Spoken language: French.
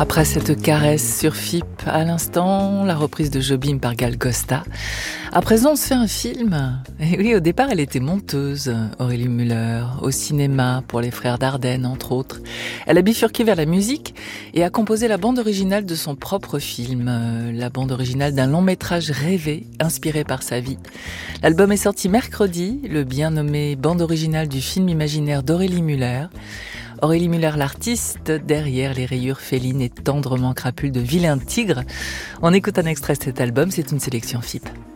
Après cette caresse sur FIP, à l'instant, la reprise de Jobim par Gal Costa. À présent, on se fait un film. Et oui, au départ, elle était monteuse, Aurélie Müller, au cinéma, pour les frères Dardenne, entre autres. Elle a bifurqué vers la musique et a composé la bande originale de son propre film, la bande originale d'un long métrage rêvé, inspiré par sa vie. L'album est sorti mercredi, le bien nommé bande originale du film imaginaire d'Aurélie Müller. Aurélie Müller, l'artiste derrière les rayures félines et tendrement crapules de Vilain Tigre. On écoute un extrait de cet album, c'est une sélection FIP.